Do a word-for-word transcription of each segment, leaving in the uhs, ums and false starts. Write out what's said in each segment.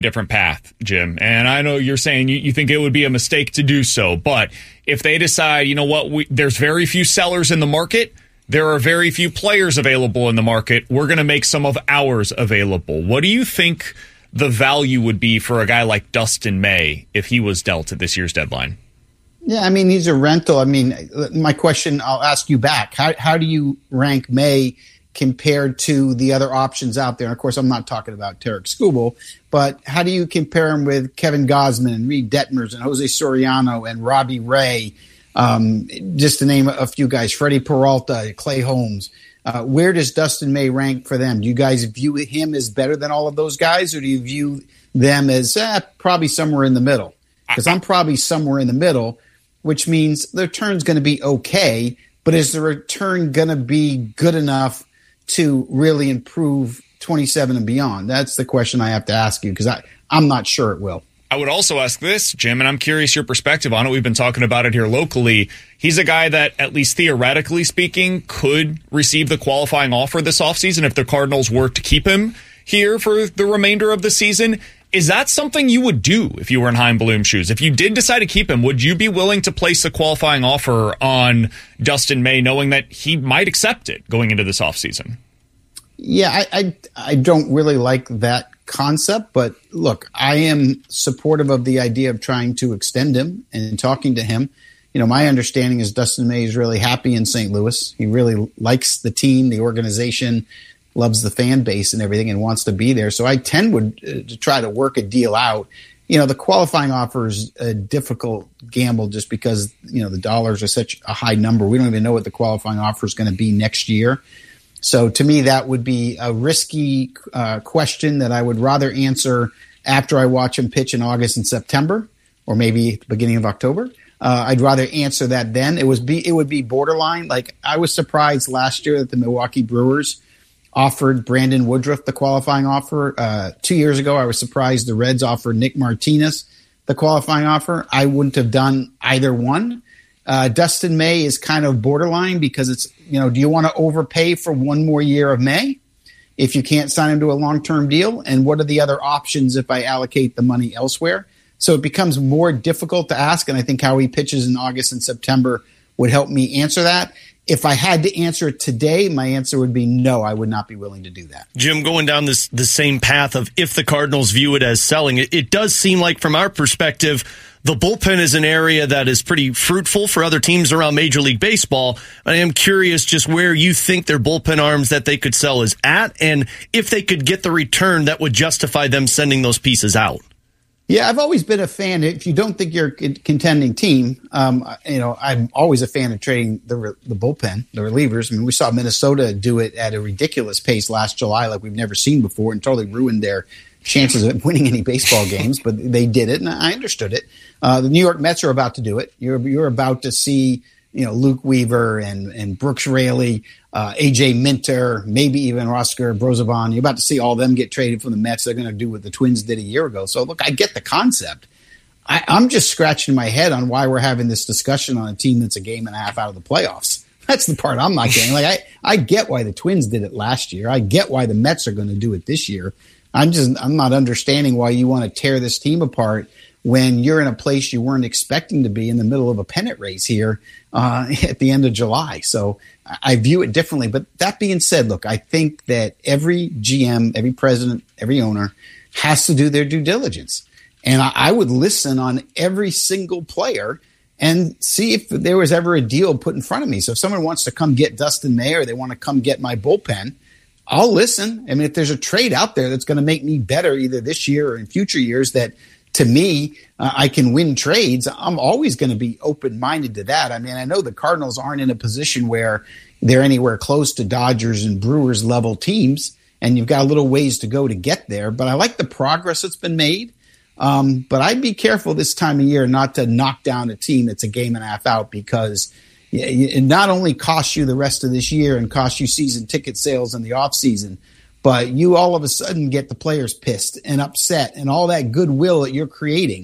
different path, Jim. And I know you're saying you, you think it would be a mistake to do so, but if they decide, you know what, we, there's very few sellers in the market, there are very few players available in the market, we're going to make some of ours available. What do you think the value would be for a guy like Dustin May if he was dealt at this year's deadline? Yeah, I mean, he's a rental. I mean, my question, I'll ask you back. How how do you rank May compared to the other options out there? And of course, I'm not talking about Tarek Skubal, but how do you compare him with Kevin Gausman and Reed Detmers and Jose Soriano and Robbie Ray, um, just to name a few guys, Freddie Peralta, Clay Holmes? Uh, where does Dustin May rank for them? Do you guys view him as better than all of those guys, or do you view them as eh, probably somewhere in the middle? Because I'm probably somewhere in the middle, which means the return's going to be okay, but is the return going to be good enough to really improve twenty-seven and beyond? That's the question I have to ask you, because I'm not sure it will. I would also ask this, Jim, and I'm curious your perspective on it. We've been talking about it here locally. He's a guy that, at least theoretically speaking, could receive the qualifying offer this offseason if the Cardinals were to keep him here for the remainder of the season. Is that something you would do if you were in Chaim Bloom's shoes? If you did decide to keep him, would you be willing to place a qualifying offer on Dustin May, knowing that he might accept it going into this offseason? Yeah, I, I I don't really like that concept, but look, I am supportive of the idea of trying to extend him and talking to him. You know, my understanding is Dustin May is really happy in Saint Louis. He really likes the team, the organization, loves the fan base and everything, and wants to be there. So I tend would uh, to try to work a deal out. You know, the qualifying offer is a difficult gamble just because, you know, the dollars are such a high number. We don't even know what the qualifying offer is going to be next year. So to me, that would be a risky uh, question that I would rather answer after I watch him pitch in August and September, or maybe at the beginning of October. Uh, I'd rather answer that then. It was be it would be borderline. Like, I was surprised last year that the Milwaukee Brewers offered Brandon Woodruff the qualifying offer. Uh, two years ago, I was surprised the Reds offered Nick Martinez the qualifying offer. I wouldn't have done either one. Uh, Dustin May is kind of borderline because it's, you know, do you want to overpay for one more year of May if you can't sign him to a long-term deal? And what are the other options if I allocate the money elsewhere? So it becomes more difficult to ask, and I think how he pitches in August and September would help me answer that. If I had to answer it today, my answer would be no, I would not be willing to do that. Jim, going down this the same path of if the Cardinals view it as selling, it, it does seem like from our perspective, the bullpen is an area that is pretty fruitful for other teams around Major League Baseball. I am curious just where you think their bullpen arms that they could sell is at, and if they could get the return that would justify them sending those pieces out. Yeah, I've always been a fan. If you don't think you're a contending team, um, you know, I'm always a fan of trading the the bullpen, the relievers. I mean, we saw Minnesota do it at a ridiculous pace last July, like we've never seen before, and totally ruined their chances of winning any baseball games. But they did it, and I understood it. Uh, the New York Mets are about to do it. You're you're about to see, you know, Luke Weaver and and Brooks Raley, uh, A J Minter, maybe even Oscar Brosabon. You're about to see all of them get traded from the Mets. They're going to do what the Twins did a year ago. So, look, I get the concept. I, I'm just scratching my head on why we're having this discussion on a team that's a game and a half out of the playoffs. That's the part I'm not getting. Like, I, I get why the Twins did it last year. I get why the Mets are going to do it this year. I'm just I'm not understanding why you want to tear this team apart when you're in a place you weren't expecting to be in the middle of a pennant race here uh, at the end of July. So I view it differently. But that being said, look, I think that every G M, every president, every owner has to do their due diligence. And I, I would listen on every single player and see if there was ever a deal put in front of me. So if someone wants to come get Dustin May or they want to come get my bullpen, I'll listen. I mean, if there's a trade out there that's going to make me better either this year or in future years that, to me, uh, I can win trades, I'm always going to be open-minded to that. I mean, I know the Cardinals aren't in a position where they're anywhere close to Dodgers and Brewers level teams, and you've got a little ways to go to get there. But I like the progress that's been made. Um, but I'd be careful this time of year not to knock down a team that's a game and a half out, because it not only costs you the rest of this year and costs you season ticket sales in the offseason, but you all of a sudden get the players pissed and upset, and all that goodwill that you're creating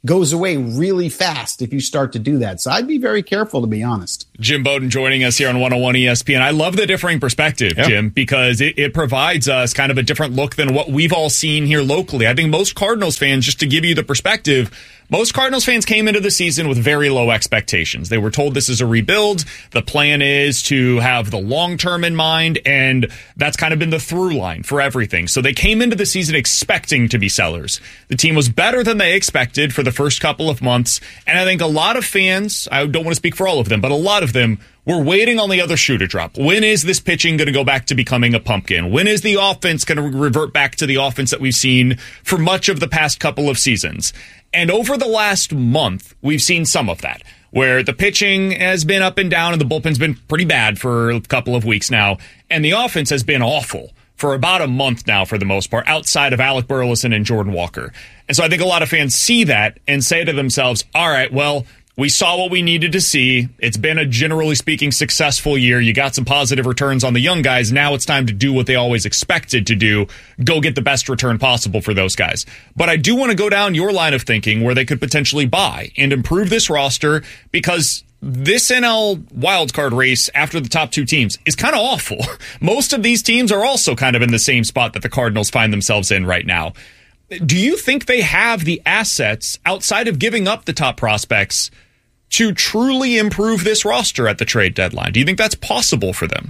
goes away really fast if you start to do that. So I'd be very careful, to be honest. Jim Bowden joining us here on one oh one E S P N. I love the differing perspective, yeah. Jim, because it, it provides us kind of a different look than what we've all seen here locally. I think most Cardinals fans, just to give you the perspective, most Cardinals fans came into the season with very low expectations. They were told this is a rebuild. The plan is to have the long term in mind, and that's kind of been the through line for everything. So they came into the season expecting to be sellers. The team was better than they expected for the first couple of months, and I think a lot of fans, I don't want to speak for all of them, but a lot of them were waiting on the other shoe to drop. When is this pitching going to go back to becoming a pumpkin? When is the offense going to revert back to the offense that we've seen for much of the past couple of seasons? And over the last month, we've seen some of that, where the pitching has been up and down and the bullpen's been pretty bad for a couple of weeks now, and the offense has been awful for about a month now for the most part, outside of Alec Burleson and Jordan Walker. And so I think a lot of fans see that and say to themselves, all right, well, we saw what we needed to see. It's been a, generally speaking, successful year. You got some positive returns on the young guys. Now it's time to do what they always expected to do. Go get the best return possible for those guys. But I do want to go down your line of thinking where they could potentially buy and improve this roster, because this N L wildcard race after the top two teams is kind of awful. Most of these teams are also kind of in the same spot that the Cardinals find themselves in right now. Do you think they have the assets outside of giving up the top prospects to truly improve this roster at the trade deadline? Do you think that's possible for them?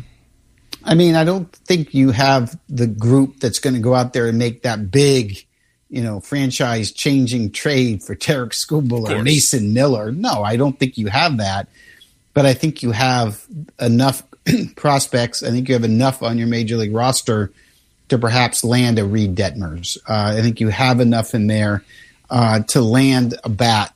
I mean, I don't think you have the group that's going to go out there and make that big, you know, franchise-changing trade for Tarek Skubal or Mason Miller. No, I don't think you have that. But I think you have enough prospects. I think you have enough on your Major League roster to perhaps land a Reed Detmers. Uh, I think you have enough in there uh, to land a bat.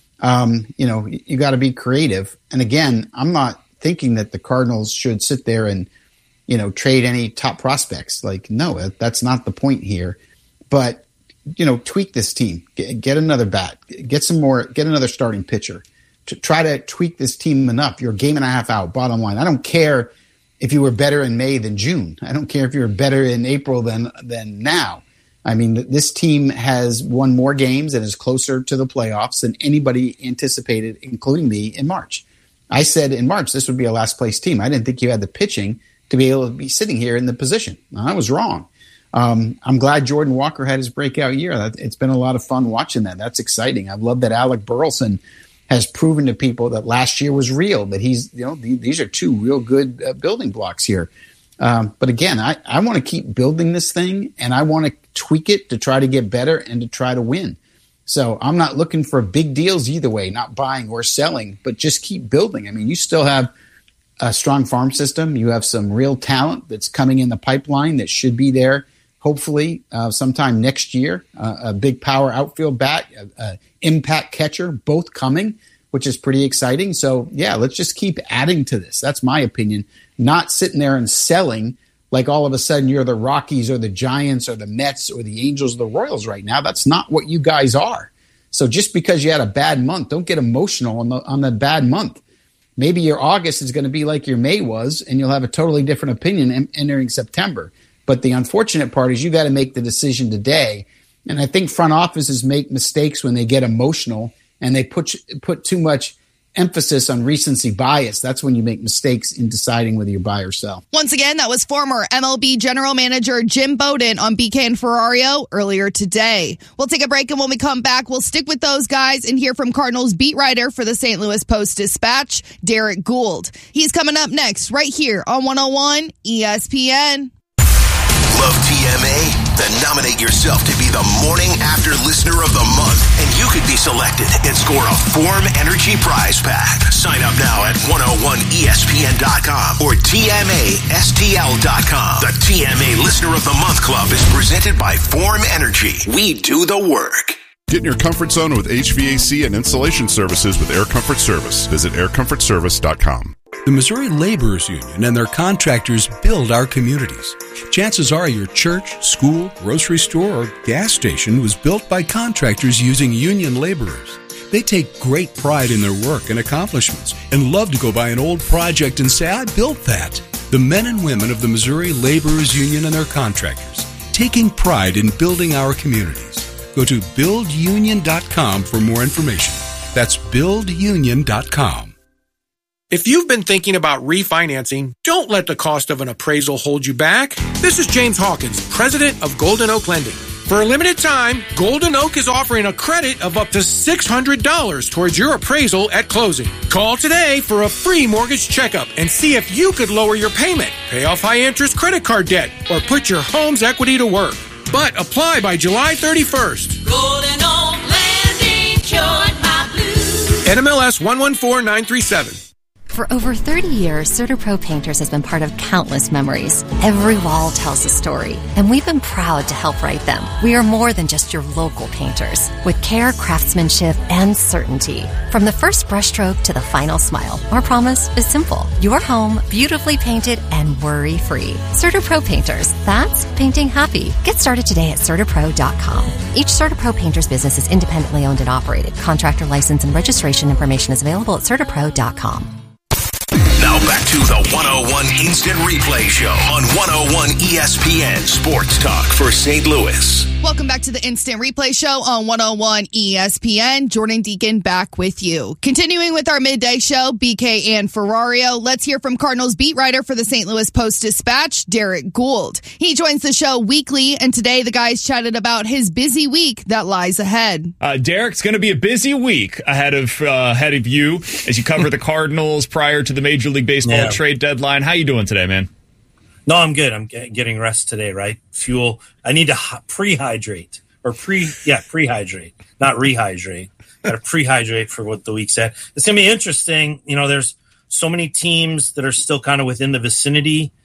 Um, you know, you got to be creative. And again, I'm not thinking that the Cardinals should sit there and, you know, trade any top prospects. Like, no, that's not the point here. But, you know, tweak this team, get, get another bat, get some more, get another starting pitcher. To try to tweak this team enough. You're a game and a half out, bottom line. I don't care if you were better in May than June. I don't care if you were better in April than than now. I mean, this team has won more games and is closer to the playoffs than anybody anticipated, including me, in March. I said in March this would be a last-place team. I didn't think you had the pitching to be able to be sitting here in the position. I was wrong. Um, I'm glad Jordan Walker had his breakout year. It's been a lot of fun watching that. That's exciting. I've loved that Alec Burleson has proven to people that last year was real, that he's, you know, these are two real good uh, building blocks here. Um, but again, I, I want to keep building this thing, and I want to tweak it to try to get better and to try to win. So I'm not looking for big deals either way, not buying or selling, but just keep building. I mean, you still have a strong farm system. You have some real talent that's coming in the pipeline that should be there, hopefully, uh, sometime next year. Uh, a big power outfield bat, a, a impact catcher, both coming, which is pretty exciting. So, yeah, let's just keep adding to this. That's my opinion. Not sitting there and selling like all of a sudden you're the Rockies or the Giants or the Mets or the Angels or the Royals right now. That's not what you guys are. So just because you had a bad month, don't get emotional on the, on the bad month. Maybe your August is going to be like your May was, and you'll have a totally different opinion en- entering September. But the unfortunate part is you got to make the decision today. And I think front offices make mistakes when they get emotional and they put put too much emphasis on recency bias. That's when you make mistakes in deciding whether you buy or sell. Once again, that was former M L B general manager Jim Bowden on B K and Ferrario earlier today. We'll take a break, and when we come back, we'll stick with those guys and hear from Cardinals beat writer for the Saint Louis Post-Dispatch, Derek Gould. He's coming up next right here on one oh one E S P N. Love T M A? Then nominate yourself to be the Morning After Listener of the Month, and you could be selected and score a Form Energy prize pack. Sign up now at one oh one E S P N dot com or T M A S T L dot com. The T M A Listener of the Month Club is presented by Form Energy. We do the work. Get in your comfort zone with H V A C and installation services with Air Comfort Service. Visit air comfort service dot com. The Missouri Laborers Union and their contractors build our communities. Chances are your church, school, grocery store, or gas station was built by contractors using union laborers. They take great pride in their work and accomplishments and love to go by an old project and say, I built that. The men and women of the Missouri Laborers Union and their contractors, taking pride in building our communities. Go to build union dot com for more information. That's build union dot com. If you've been thinking about refinancing, don't let the cost of an appraisal hold you back. This is James Hawkins, president of Golden Oak Lending. For a limited time, Golden Oak is offering a credit of up to six hundred dollars towards your appraisal at closing. Call today for a free mortgage checkup and see if you could lower your payment, pay off high-interest credit card debt, or put your home's equity to work. But apply by July thirty-first. Golden Oak Lending cured my blues. N M L S one one four nine three seven. For over thirty years, CertaPro Painters has been part of countless memories. Every wall tells a story, and we've been proud to help write them. We are more than just your local painters, with care, craftsmanship, and certainty. From the first brushstroke to the final smile, our promise is simple. Your home, beautifully painted and worry-free. CertaPro Painters, that's painting happy. Get started today at Certa Pro dot com. Each CertaPro Painters business is independently owned and operated. Contractor license and registration information is available at Certa Pro dot com. Now back to the one oh one Instant Replay Show on one oh one E S P N Sports Talk for Saint Louis. Welcome back to the Instant Replay Show on one oh one E S P N. Jordan Deacon back with you. Continuing with our midday show, B K and Ferrario. Let's hear from Cardinals beat writer for the Saint Louis Post-Dispatch, Derek Gould. He joins the show weekly, and today the guys chatted about his busy week that lies ahead. Uh, Derek's going to be a busy week ahead of uh, ahead of you as you cover the Cardinals prior to the Major League Baseball yeah. trade deadline. How you doing today, man? No, I'm good. I'm get, getting rest today, right? Fuel. I need to h- pre-hydrate or pre, yeah, pre-hydrate, not rehydrate. Got to pre-hydrate for what the week said. It's going to be interesting. You know, there's so many teams that are still kind of within the vicinity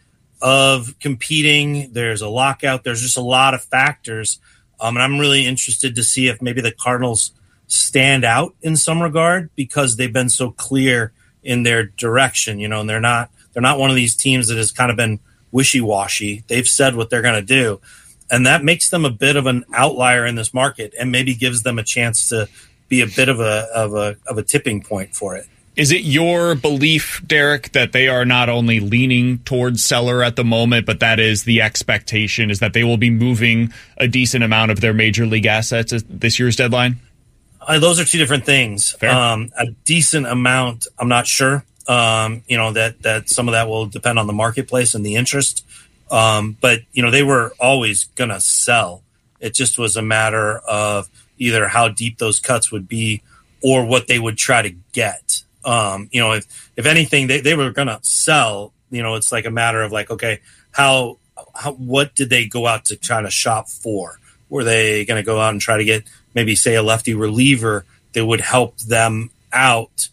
of competing. There's a lockout. There's just a lot of factors. Um, and I'm really interested to see if maybe the Cardinals stand out in some regard because they've been so clear in their direction, you know, and they're not, they're not one of these teams that has kind of been wishy-washy. They've said what they're going to do, and that makes them a bit of an outlier in this market and maybe gives them a chance to be a bit of a of a of a tipping point for it. Is it your belief, Derek, that they are not only leaning towards seller at the moment, but that is the expectation, is that they will be moving a decent amount of their major league assets at this year's deadline? Uh, those are two different things. Fair. Um, a decent amount, I'm not sure. Um, you know, that, that some of that will depend on the marketplace and the interest. Um, but, you know, they were always going to sell. It just was a matter of either how deep those cuts would be or what they would try to get. Um, you know, if, if anything, they, they were going to sell. You know, it's like a matter of like, okay, how, how, what did they go out to try to shop for? Were they going to go out and try to get maybe, say, a lefty reliever that would help them out?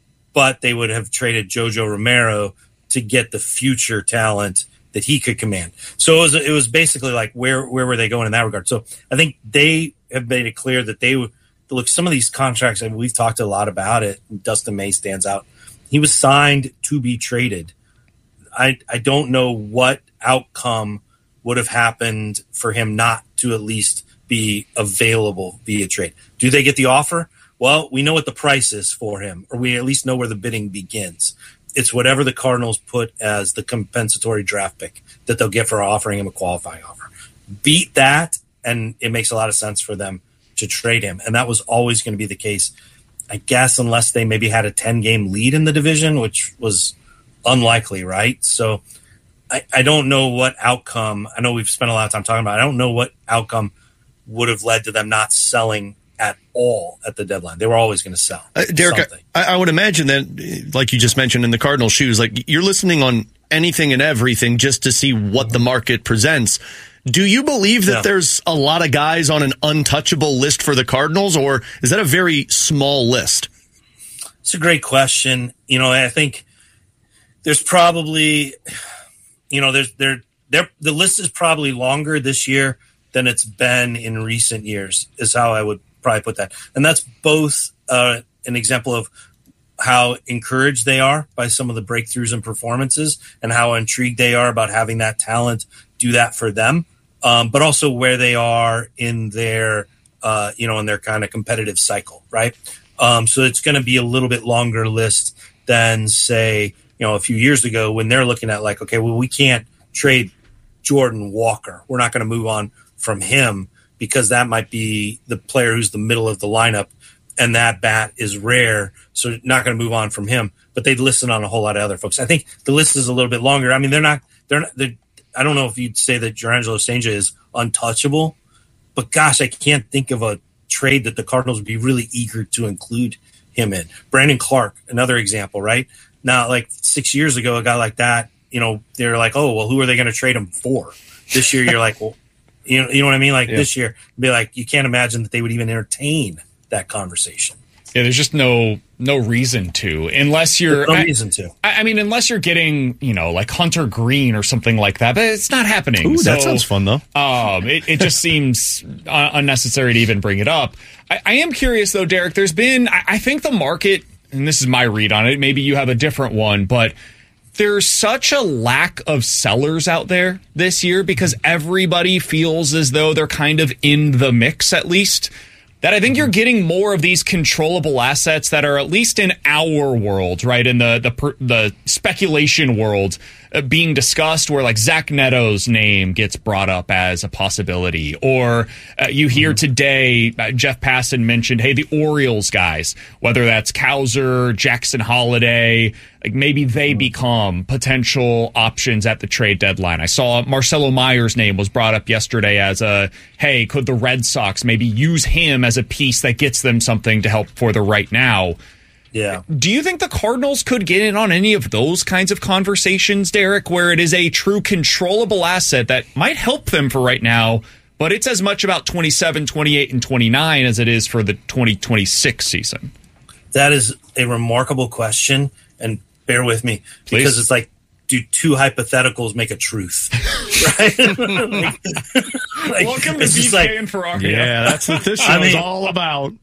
But they would have traded Jojo Romero to get the future talent that he could command. So it was it was basically like where where were they going in that regard? So I think they have made it clear that they would look some of these contracts, and we've talked a lot about it. Dustin May stands out. He was signed to be traded. I I don't know what outcome would have happened for him not to at least be available via trade. Do they get the offer? Well, we know what the price is for him, or we at least know where the bidding begins. It's whatever the Cardinals put as the compensatory draft pick that they'll get for offering him a qualifying offer. Beat that, and it makes a lot of sense for them to trade him. And that was always going to be the case, I guess, unless they maybe had a ten-game lead in the division, which was unlikely, right? So I, I don't know what outcome. I know we've spent a lot of time talking about it. I don't know what outcome would have led to them not selling at all at the deadline. They were always going to sell. Uh, Derek, I, I would imagine that, like you just mentioned in the Cardinals' shoes, like you're listening on anything and everything just to see what the market presents. Do you believe that yeah. there's a lot of guys on an untouchable list for the Cardinals, or is that a very small list? It's a great question. You know, I think there's probably, you know, there's there there the list is probably longer this year than it's been in recent years, is how I would probably put that. And that's both uh, an example of how encouraged they are by some of the breakthroughs and performances and how intrigued they are about having that talent do that for them, um, but also where they are in their, uh, you know, in their kind of competitive cycle, right? Um, so it's going to be a little bit longer list than, say, you know, a few years ago when they're looking at like, okay, well, we can't trade Jordan Walker. We're not going to move on from him because that might be the player who's the middle of the lineup, and that bat is rare, so not going to move on from him. But they'd listen on a whole lot of other folks. I think the list is a little bit longer. I mean, they're not. They're not. They're, I don't know if you'd say that Jurrangelo Cijntje is untouchable, but gosh, I can't think of a trade that the Cardinals would be really eager to include him in. Brandon Clark, another example, right? Now, like six years ago, a guy like that, you know, they're like, oh, well, who are they going to trade him for? This year, you're like, well, you know, you know what I mean? Like yeah. This year, be like, you can't imagine that they would even entertain that conversation. Yeah, there's just no no reason to, unless you're no reason to. I, I mean, unless you're getting, you know, like Hunter Green or something like that, but it's not happening. Ooh, so, that sounds fun though. Um, it, it just seems uh, unnecessary to even bring it up. I, I am curious though, Derek. There's been, I, I think the market, and this is my read on it. Maybe you have a different one, but there's such a lack of sellers out there this year because everybody feels as though they're kind of in the mix at least. That I think you're getting more of these controllable assets that are at least in our world, right? In the the the speculation world uh, being discussed, where like Zach Neto's name gets brought up as a possibility, or uh, you hear today uh, Jeff Passan mentioned, hey, the Orioles guys, whether that's Cowser, Jackson Holiday, like maybe they become potential options at the trade deadline. I saw Marcelo Meyer's name was brought up yesterday as a, hey, could the Red Sox maybe use him as a piece that gets them something to help for the right now? Yeah. Do you think the Cardinals could get in on any of those kinds of conversations, Derek, where it is a true controllable asset that might help them for right now, but it's as much about twenty-seven, twenty-eight, and twenty-nine as it is for the twenty twenty-six season? That is a remarkable question, and bear with me, Please. Because it's like, do two hypotheticals make a truth? Right? like, like, Welcome to B K like, and Ferrari. Yeah, that's what this show I mean, is all about.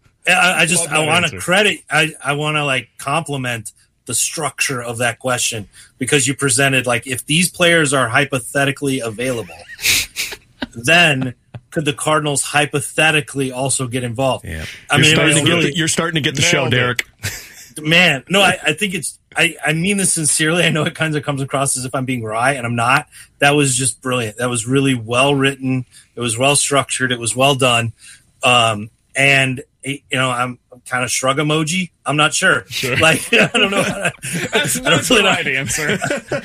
I, I just I want to credit I, I want to like compliment the structure of that question, because you presented like, if these players are hypothetically available, then could the Cardinals hypothetically also get involved? Yeah. I you're mean, starting, it was to, really, get the, you're starting to get the show, Derek. Man, no, I, I think it's I, I mean this sincerely. I know it kind of comes across as if I'm being wry, and I'm not. That was just brilliant. That was really well written. It was well structured. It was well done. Um, and you know, I'm, I'm kind of shrug emoji. I'm not sure. sure. Like, I don't know. How to, that's I not don't the really right know. answer.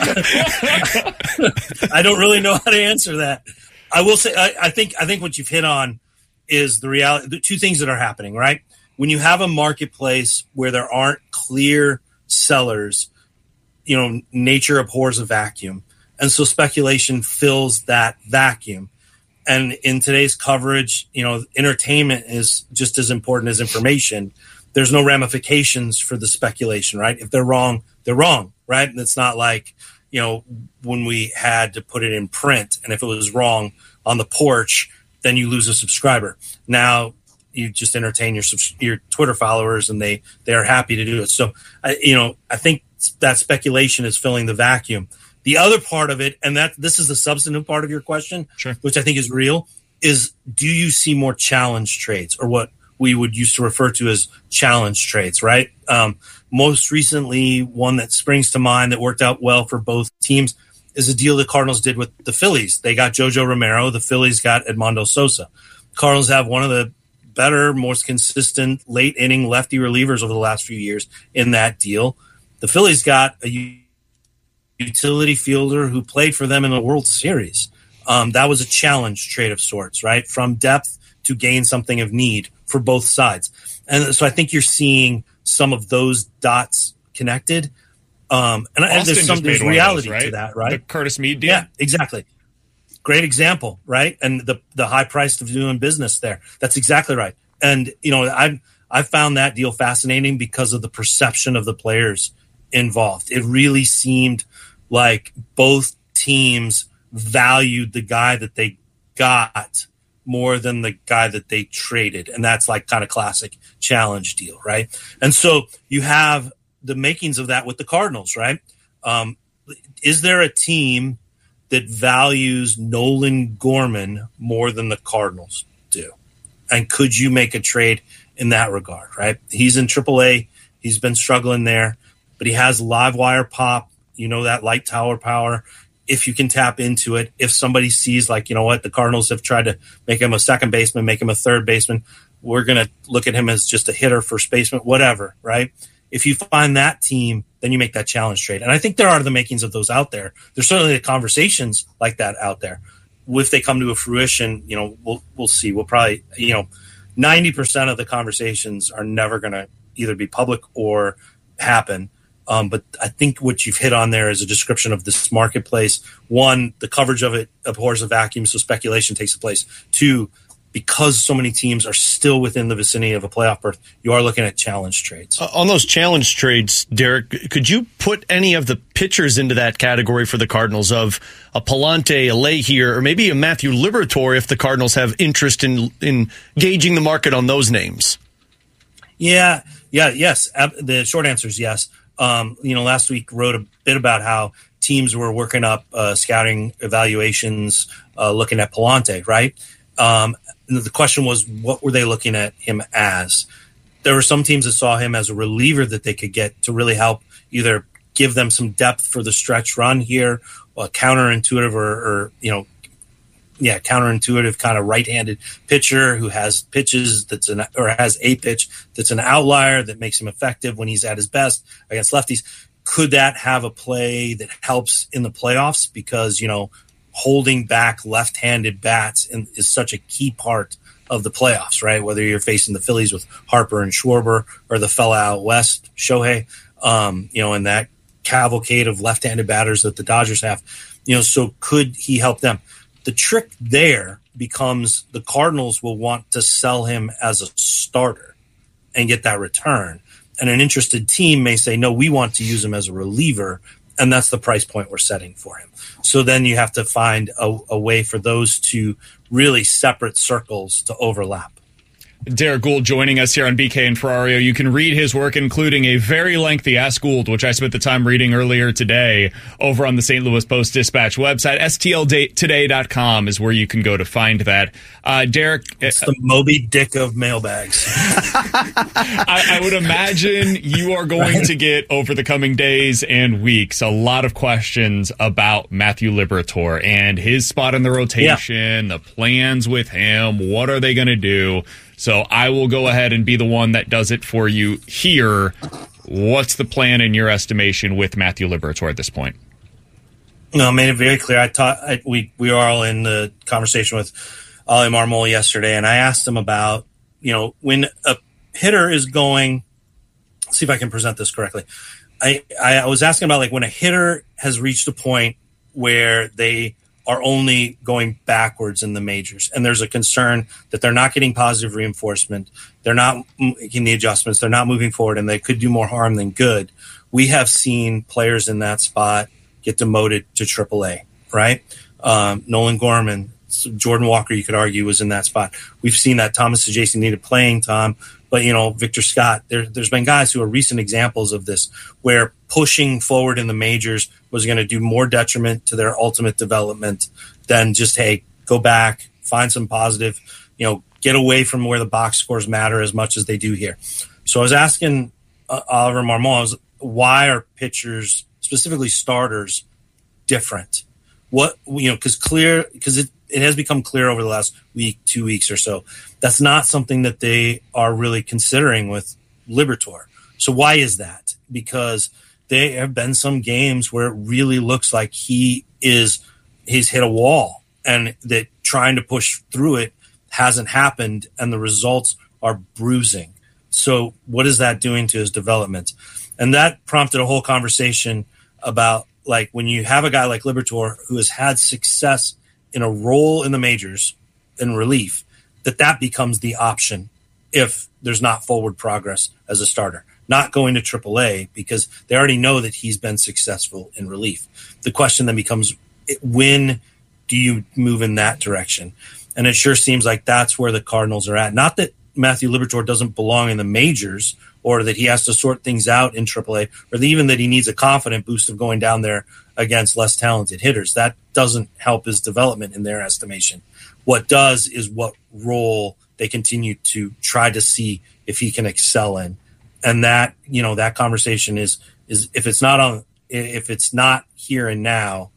I don't really know how to answer that. I will say, I, I think, I think what you've hit on is the reality. The two things that are happening, right? When you have a marketplace where there aren't clear sellers, you know, nature abhors a vacuum, and so speculation fills that vacuum. And in today's coverage, you know, entertainment is just as important as information. There's no ramifications for the speculation, right? If they're wrong, they're wrong, right? And it's not like, you know, when we had to put it in print, and if it was wrong on the porch, then you lose a subscriber. Now you just entertain your your Twitter followers, and they they are happy to do it. So, I, you know, I think that speculation is filling the vacuum. The other part of it, and that this is the substantive part of your question, sure. which I think is real, is do you see more challenge trades, or what we would used to refer to as challenge trades, right? Um, most recently, one that springs to mind that worked out well for both teams is a deal the Cardinals did with the Phillies. They got Jojo Romero. The Phillies got Edmundo Sosa. Cardinals have one of the better, most consistent late inning lefty relievers over the last few years in that deal. The Phillies got a utility fielder who played for them in the World Series. Um, that was a challenge trade of sorts, right? From depth to gain something of need for both sides. And so I think you're seeing some of those dots connected. Um, and, and there's some there's reality those, right? to that, right? The Curtis Mead deal? Yeah, exactly. Great example, right? And the the high price of doing business there. That's exactly right. And, you know, I I found that deal fascinating because of the perception of the players involved. It really seemed like both teams valued the guy that they got more than the guy that they traded. And that's like kind of classic challenge deal, right? And so you have the makings of that with the Cardinals, right? Um, is there a team that values Nolan Gorman more than the Cardinals do? And could you make a trade in that regard, right? He's in triple A. He's been struggling there, but he has live wire pop. You know, that light tower power. if you can tap into it, if somebody sees like, you know what, the Cardinals have tried to make him a second baseman, make him a third baseman, we're going to look at him as just a hitter, first baseman, whatever, right? If you find that team, then you make that challenge trade. And I think there are the makings of those out there. There's certainly the conversations like that out there. If they come to a fruition, you know, we'll we'll see. We'll probably, you know, ninety percent of the conversations are never going to either be public or happen. Um, but I think what you've hit on there is a description of this marketplace. One, the coverage of it abhors a vacuum, so speculation takes place. Two, because so many teams are still within the vicinity of a playoff berth, you are looking at challenge trades. Uh, on those challenge trades, Derek, could you put any of the pitchers into that category for the Cardinals of a Palante, a Leahy, or maybe a Matthew Liberatore if the Cardinals have interest in in gauging the market on those names? Yeah, yeah, yes. The short answer is yes. Um, you know, last week wrote a bit about how teams were working up uh, scouting evaluations, uh, looking at Palante, right? Um, and the question was, what were they looking at him as? There were some teams that saw him as a reliever that they could get to really help either give them some depth for the stretch run here, or counterintuitive or, or, you know, yeah, counterintuitive kind of right-handed pitcher who has pitches that's an, or has a pitch that's an outlier that makes him effective when he's at his best against lefties. Could that have a play that helps in the playoffs? Because, you know, holding back left-handed bats in, is such a key part of the playoffs, right? Whether you're facing the Phillies with Harper and Schwarber or the fella out west, Shohei, um, you know, and that cavalcade of left-handed batters that the Dodgers have, you know, so could he help them? The trick there becomes the Cardinals will want to sell him as a starter and get that return. And an interested team may say, no, we want to use him as a reliever, and that's the price point we're setting for him. So then you have to find a, a way for those two really separate circles to overlap. Derek Gould joining us here on B K and Ferrario. You can read his work, including a very lengthy Ask Gould, which I spent the time reading earlier today, over on the Saint Louis Post-Dispatch website. S T L today dot com is where you can go to find that. Uh, Derek. It's the Moby Dick of mailbags. I, I would imagine you are going right. to get, over the coming days and weeks, a lot of questions about Matthew Liberatore and his spot in the rotation, yeah. the plans with him, what are they going to do? So I will go ahead and be the one that does it for you here. What's the plan in your estimation with Matthew Liberatore at this point? No, I made it very clear. I taught I, we we were all in the conversation with Ollie Marmol yesterday, and I asked him about, you know, when a hitter is going. Let's see if I can present this correctly. I I was asking about like when a hitter has reached a point where they are only going backwards in the majors. And there's a concern that they're not getting positive reinforcement. They're not making the adjustments. They're not moving forward, and they could do more harm than good. We have seen players in that spot get demoted to triple A, right? Um, Nolan Gorman, Jordan Walker, you could argue, was in that spot. We've seen that Thomas Saggese needed playing time. But, you know, Victor Scott, there, there's been guys who are recent examples of this where pushing forward in the majors was going to do more detriment to their ultimate development than just, hey, go back, find some positive, you know, get away from where the box scores matter as much as they do here. So I was asking uh, Oliver Marmol, I was, why are pitchers, specifically starters, different? What, you know, because clear, because it, it has become clear over the last week, two weeks or so. That's not something that they are really considering with Liberatore. So why is that? Because there have been some games where it really looks like he is, he's hit a wall, and that trying to push through it hasn't happened, and the results are bruising. So what is that doing to his development? And that prompted a whole conversation about, like, when you have a guy like Liberatore who has had success in a role in the majors in relief, that that becomes the option if there's not forward progress as a starter, not going to triple A, because they already know that he's been successful in relief. The question then becomes, when do you move in that direction? And it sure seems like that's where the Cardinals are at. Not that Matthew Liberatore doesn't belong in the majors, or that he has to sort things out in triple A, or even that he needs a confident boost of going down there against less talented hitters. That doesn't help his development in their estimation. What does is what role they continue to try to see if he can excel in. And that, you know, that conversation is, is if it's not on, if it's not here and now,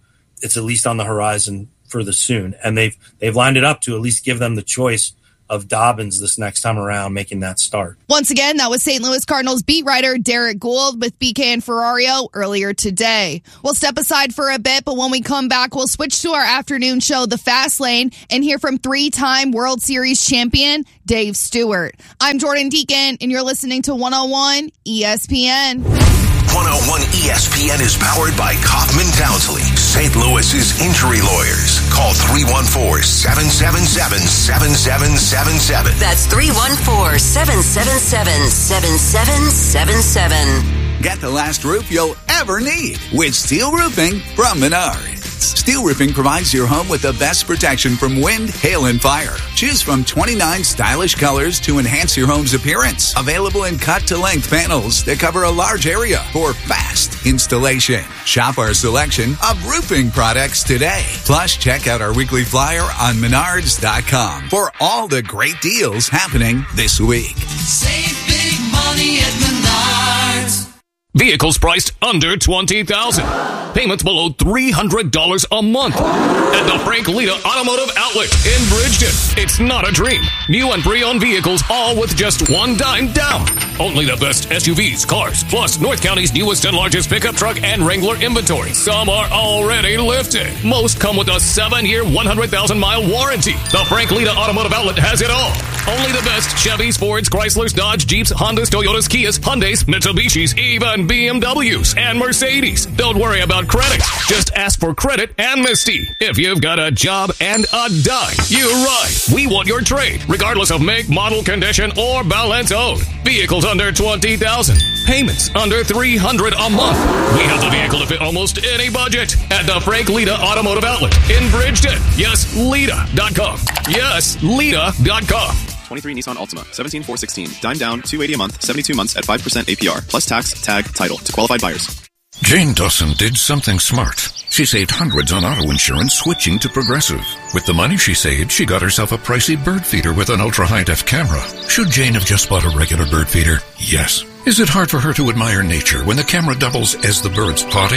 it's at least on the horizon for the soon. And they've they've lined it up to at least give them the choice of Dobbins this next time around making that start. Once again, that was Saint Louis Cardinals beat writer Derek Gould with B K and Ferrario earlier today. We'll step aside for a bit, but when we come back, we'll switch to our afternoon show, The Fast Lane, and hear from three-time World Series champion Dave Stewart. I'm Jordan Deacon, and you're listening to one oh one E S P N. one oh one E S P N is powered by Kaufman Townsley, Saint Louis's injury lawyers. Call three one four, seven seven seven, seven seven seven seven. That's three one four, seven seven seven, seven seven seven seven. Get the last roof you'll ever need with Steel Roofing from Menards. Steel Roofing provides your home with the best protection from wind, hail, and fire. Choose from twenty-nine stylish colors to enhance your home's appearance. Available in cut-to-length panels that cover a large area for fast installation. Shop our selection of roofing products today. Plus, check out our weekly flyer on menards dot com for all the great deals happening this week. Save big money at Menards. Vehicles priced under twenty thousand dollars. Payments below three hundred dollars a month. At the Frank Lita Automotive Outlet in Bridgeton. It's not a dream. New and pre-owned vehicles, all with just one dime down. Only the best S U Vs, cars, plus North County's newest and largest pickup truck and Wrangler inventory. Some are already lifted. Most come with a seven-year, one hundred thousand mile warranty. The Frank Lita Automotive Outlet has it all. Only the best Chevys, Fords, Chryslers, Dodge, Jeeps, Hondas, Toyotas, Kias, Hyundais, Mitsubishis, even B M Ws and Mercedes. Don't worry about credit. Just ask for credit amnesty. If you've got a job and a dime, you ride. We want your trade, regardless of make, model, condition, or balance owed. Vehicles under twenty thousand dollars. Payments under three hundred dollars a month. We have the vehicle to fit almost any budget at the Frank Lita Automotive Outlet in Bridgeton. Yes, Lita dot com. Yes, Lita dot com. twenty-three Nissan Altima, seventeen four sixteen, dime down, two hundred eighty a month, seventy-two months at five percent A P R, plus tax, tag, title to qualified buyers. Jane Dawson did something smart. She saved hundreds on auto insurance switching to Progressive. With the money she saved, she got herself a pricey bird feeder with an ultra-high-def camera. Should Jane have just bought a regular bird feeder? Yes. Is it hard for her to admire nature when the camera doubles as the bird's potty?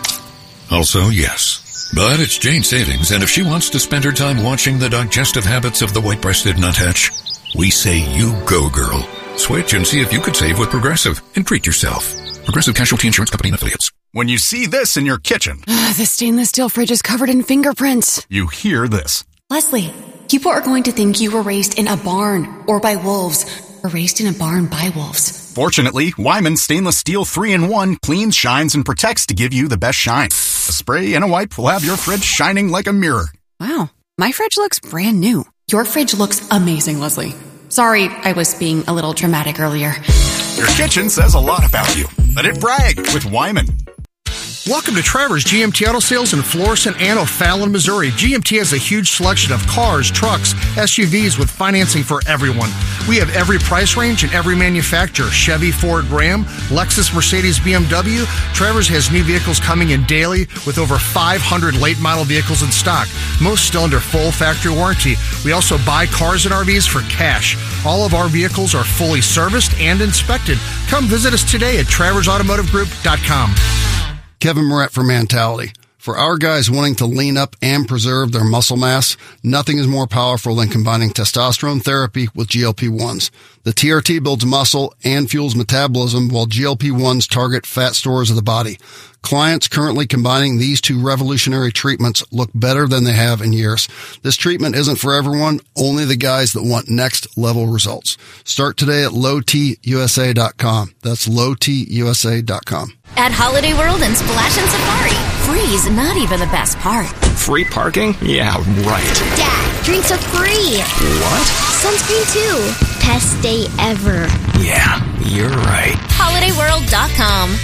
Also, yes. But it's Jane's savings, and if she wants to spend her time watching the digestive habits of the white-breasted nuthatch, we say you go, girl. Switch and see if you could save with Progressive and treat yourself. Progressive Casualty Insurance Company and Affiliates. When you see this in your kitchen, the stainless steel fridge is covered in fingerprints. You hear this. Leslie, people are going to think you were raised in a barn or by wolves, or raised in a barn by wolves. Fortunately, Wyman Stainless Steel three in one cleans, shines, and protects to give you the best shine. A spray and a wipe will have your fridge shining like a mirror. Wow, my fridge looks brand new. Your fridge looks amazing, Leslie. Sorry, I was being a little dramatic earlier. Your kitchen says a lot about you. Let it brag with Wyman. Welcome to Trevor's G M T Auto Sales in Florissant and O'Fallon, Missouri. G M T has a huge selection of cars, trucks, S U Vs with financing for everyone. We have every price range and every manufacturer. Chevy, Ford, Ram, Lexus, Mercedes, B M W. Trevor's has new vehicles coming in daily with over five hundred late model vehicles in stock. Most still under full factory warranty. We also buy cars and R Vs for cash. All of our vehicles are fully serviced and inspected. Come visit us today at travers automotive group dot com. Kevin Moret for Mentality. For our guys wanting to lean up and preserve their muscle mass, nothing is more powerful than combining testosterone therapy with G L P ones. The T R T builds muscle and fuels metabolism, while G L P ones target fat stores of the body. Clients currently combining these two revolutionary treatments look better than they have in years. This treatment isn't for everyone, only the guys that want next level results. Start today at low t u s a dot com. That's low t u s a dot com. At Holiday World and Splash and Safari, free's not even the best part. Free parking? Yeah, right. Dad, drinks are free. What? Sunscreen too. Best day ever. Yeah, you're right. holiday world dot com.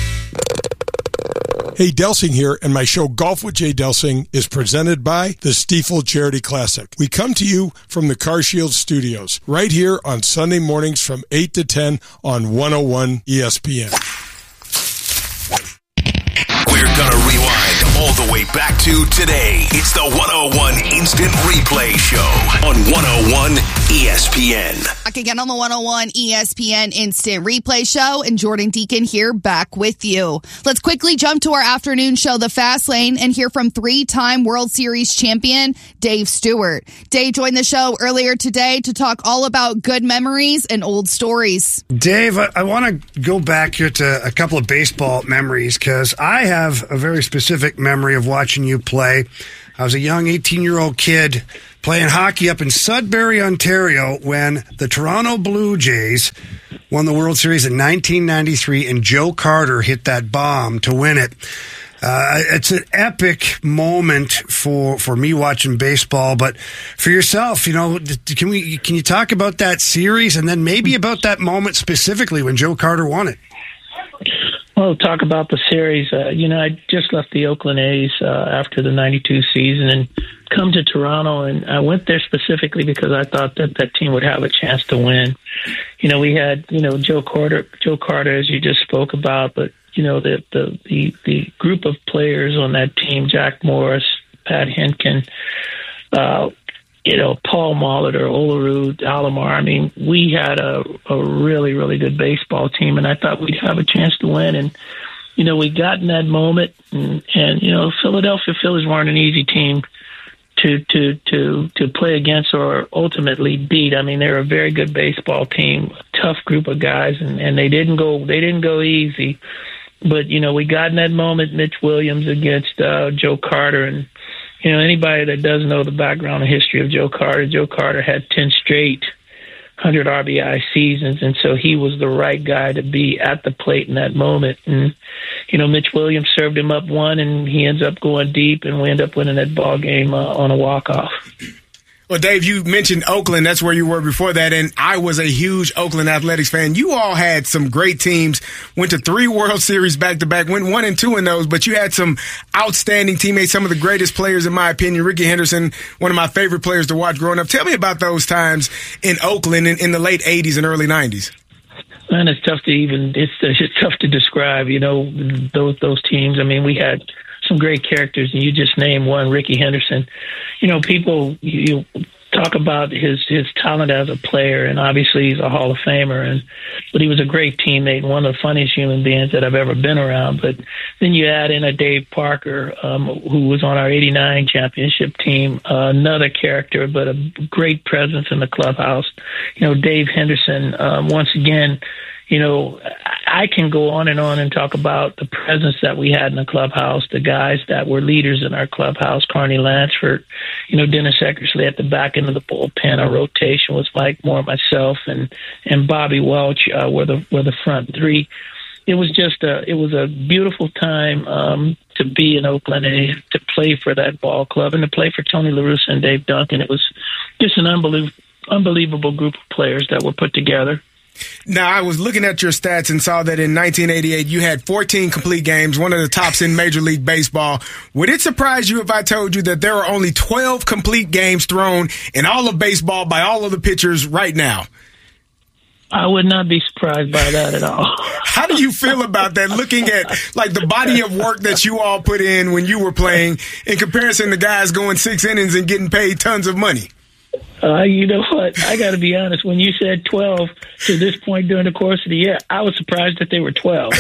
Hey, Delsing here, and my show Golf with Jay Delsing is presented by the Stiefel Charity Classic. We come to you from the CarShield Studios, right here on Sunday mornings from eight to ten on one oh one E S P N. We're gonna rewind all the way back to today. It's the one oh one Instant Replay Show on one oh one E S P N. Back again on the one oh one E S P N Instant Replay Show, and Jordan Deacon here back with you. Let's quickly jump to our afternoon show, The Fast Lane, and hear from three-time World Series champion Dave Stewart. Dave joined the show earlier today to talk all about good memories and old stories. Dave, I, I want to go back here to a couple of baseball memories because I have a very specific memory of watching you play. I was a young eighteen-year-old kid playing hockey up in Sudbury, Ontario, when the Toronto Blue Jays won the World Series in nineteen ninety-three, and Joe Carter hit that bomb to win it. Uh, it's an epic moment for, for me watching baseball, but for yourself, you know, can we can you talk about that series and then maybe about that moment specifically when Joe Carter won it? Well, talk about the series. Uh, you know, I just left the Oakland A's uh, after the ninety-two season and come to Toronto, and I went there specifically because I thought that that team would have a chance to win. You know, we had, you know, Joe Carter, Joe Carter, as you just spoke about, but, you know, the the the, the group of players on that team, Jack Morris, Pat Henkin, uh, you know, Paul Molitor, Olerud, Alomar. I mean, we had a, a really, really good baseball team, and I thought we'd have a chance to win. And, you know, we got in that moment, and, and you know, Philadelphia Phillies weren't an easy team to, to, to, to play against or ultimately beat. I mean, they're a very good baseball team, a tough group of guys, and, and they didn't go they didn't go easy. But, you know, we got in that moment, Mitch Williams against uh, Joe Carter, and you know, anybody that does know the background and history of Joe Carter, Joe Carter had ten straight one hundred R B I seasons, and so he was the right guy to be at the plate in that moment. And, you know, Mitch Williams served him up one, and he ends up going deep, and we end up winning that ball game uh, on a walk-off. Well, Dave, you mentioned Oakland. That's where you were before that, and I was a huge Oakland Athletics fan. You all had some great teams, went to three World Series back-to-back, went one and two in those, but you had some outstanding teammates, some of the greatest players, in my opinion. Ricky Henderson, one of my favorite players to watch growing up. Tell me about those times in Oakland in, in the late eighties and early nineties. Man, it's tough to even, it's, it's tough to describe, you know, those those teams. I mean, we had some great characters, and you just named one, Ricky Henderson. You know, people, you, you talk about his his talent as a player, and obviously he's a Hall of Famer, and but he was a great teammate and one of the funniest human beings that I've ever been around. But then you add in a Dave Parker, um, who was on our eighty-nine championship team, uh, another character, but a great presence in the clubhouse. You know, Dave Henderson, um, once again, you know, I can go on and on and talk about the presence that we had in the clubhouse, the guys that were leaders in our clubhouse, Carney Lansford, you know, Dennis Eckersley at the back end of the bullpen. Our rotation was Mike Moore, myself, and and Bobby Welch uh, were the were the front three. It was just a it was a beautiful time um, to be in Oakland and to play for that ball club and to play for Tony La Russa and Dave Duncan. It was just an unbelievable unbelievable group of players that were put together. Now, I was looking at your stats and saw that in nineteen eighty-eight you had fourteen complete games, one of the tops in Major League Baseball. Would it surprise you if I told you that there are only twelve complete games thrown in all of baseball by all of the pitchers right now? I would not be surprised by that at all. How do you feel about that, looking at like the body of work that you all put in when you were playing in comparison to guys going six innings and getting paid tons of money? Uh, you know what? I got to be honest. When you said twelve to this point during the course of the year, I was surprised that they were twelve.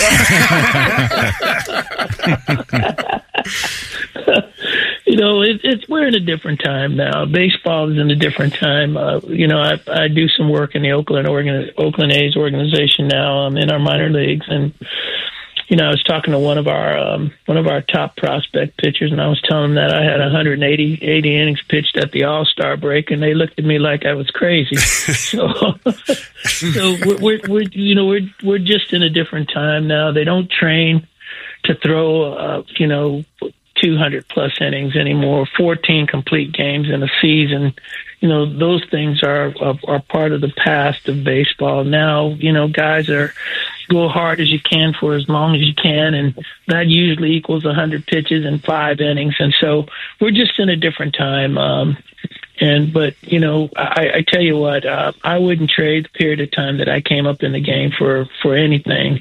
You know, it, it's we're in a different time now. Baseball is in a different time. Uh, you know, I, I do some work in the Oakland Organ, Oakland A's organization now. I'm in our minor leagues, and you know, I was talking to one of our um, one of our top prospect pitchers, and I was telling them that I had one hundred eighty, eighty innings pitched at the All-Star break, and they looked at me like I was crazy. so, so we're, we're, we're you know we're we're just in a different time now. They don't train to throw, uh, you know, two hundred plus innings anymore. fourteen complete games in a season. You know, those things are, are are part of the past of baseball. Now, you know, guys are go hard as you can for as long as you can, and that usually equals one hundred pitches in five innings. And so we're just in a different time. Um, and but you know, I, I tell you what, uh, I wouldn't trade the period of time that I came up in the game for for anything.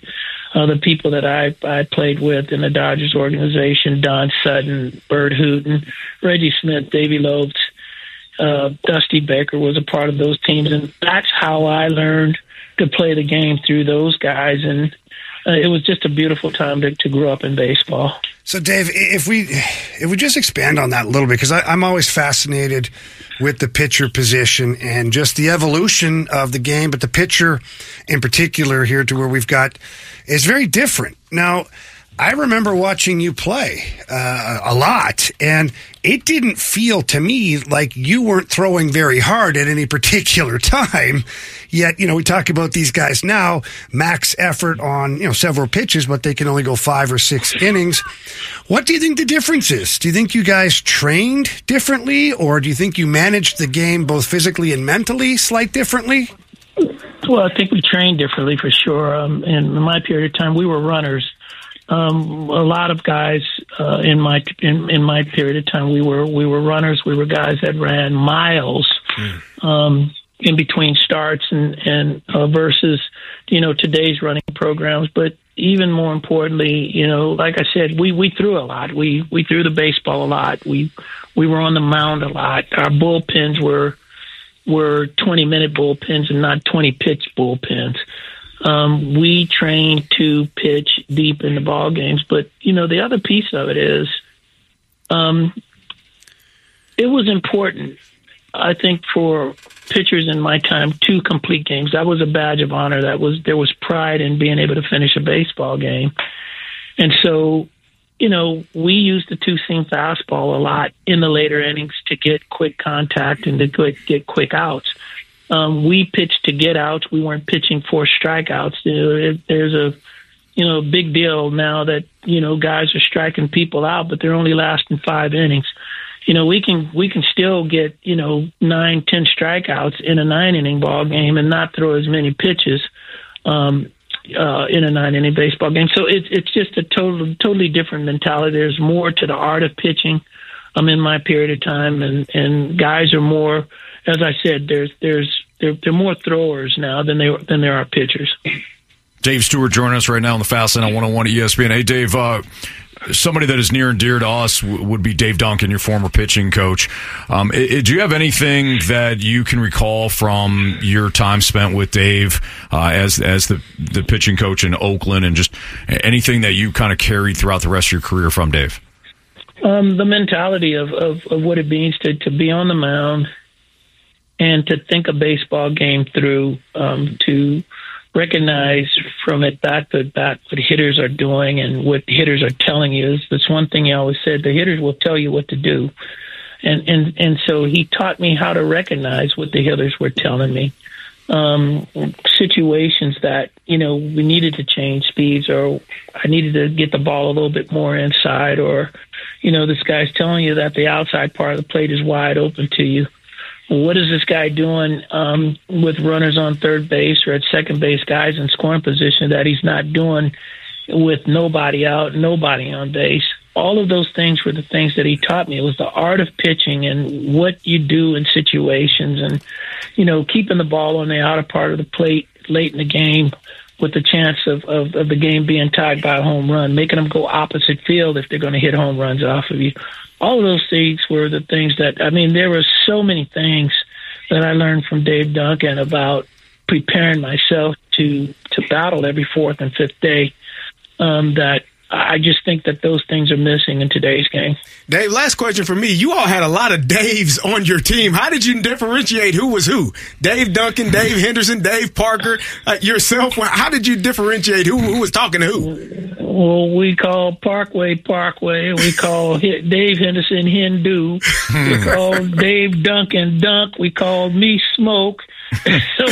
uh, the people that I I played with in the Dodgers organization, Don Sutton, Bert Hooton, Reggie Smith, Davey Lopes, uh, Dusty Baker was a part of those teams. And that's how I learned to play the game, through those guys. And uh, it was just a beautiful time to, to grow up in baseball. So, Dave, if we if we just expand on that a little bit, because I'm always fascinated with the pitcher position and just the evolution of the game, but the pitcher in particular here, to where we've got, is very different. Now, I remember watching you play uh, a lot, and it didn't feel to me like you weren't throwing very hard at any particular time. Yet, you know, we talk about these guys now, max effort on, you know, several pitches, but they can only go five or six innings. What do you think the difference is? Do you think you guys trained differently, or do you think you managed the game both physically and mentally slight differently? Well, I think we trained differently for sure. Um, in my period of time, we were runners. Um, a lot of guys uh, in my in, in my period of time, we were we were runners. We were guys that ran miles mm. um, in between starts, and and uh, versus you know today's running programs. But even more importantly, you know, like I said, we, we threw a lot. We we threw the baseball a lot. We we were on the mound a lot. Our bullpens were were twenty minute bullpens and not twenty pitch bullpens. Um, we trained to pitch deep in the ball games, but you know the other piece of it is, um, it was important, I think, for pitchers in my time to complete games. That was a badge of honor. That was there was pride in being able to finish a baseball game, and so you know we used the two seam fastball a lot in the later innings to get quick contact and to get, get quick outs. Um, we pitched to get outs. We weren't pitching for strikeouts. You know, it, there's a, you know, big deal now that, you know, guys are striking people out, but they're only lasting five innings. You know, we can, we can still get, you know, nine, ten strikeouts in a nine inning ball game and not throw as many pitches, um, uh, in a nine inning baseball game. So it's, it's just a total, totally different mentality. There's more to the art of pitching. I'm in my period of time, and, and guys are more, as I said, there's there's there there are more throwers now than they than there are pitchers. Dave Stewart joining us right now on the Fast Lane on one oh one at E S P N. Hey, Dave, uh, somebody that is near and dear to us w- would be Dave Duncan, your former pitching coach. Um, it, do you have anything that you can recall from your time spent with Dave uh, as as the the pitching coach in Oakland, and just anything that you kind of carried throughout the rest of your career from Dave? Um, the mentality of, of, of what it means to, to be on the mound and to think a baseball game through, um, to recognize from at bat to at bat what hitters are doing and what hitters are telling you. That's one thing he always said: the hitters will tell you what to do. And, and, and so he taught me how to recognize what the hitters were telling me. Um, situations that, you know, we needed to change speeds, or I needed to get the ball a little bit more inside, or, you know, this guy's telling you that the outside part of the plate is wide open to you. What is this guy doing um, with runners on third base or at second base, guys in scoring position, that he's not doing with nobody out, nobody on base? All of those things were the things that he taught me. It was the art of pitching and what you do in situations, and, you know, keeping the ball on the outer part of the plate late in the game with the chance of, of, of the game being tied by a home run, making them go opposite field if they're going to hit home runs off of you. All of those things were the things that, I mean, there were so many things that I learned from Dave Duncan about preparing myself to, to battle every fourth and fifth day, um, that I just think that those things are missing in today's game. Dave, last question for me. You all had a lot of Daves on your team. How did you differentiate who was who? Dave Duncan, Dave Henderson, Dave Parker, uh, yourself. How did you differentiate who, who was talking to who? Well, we call Parkway Parkway. We call Dave Henderson Hindu. We call Dave Duncan Dunk. We called me Smoke. so,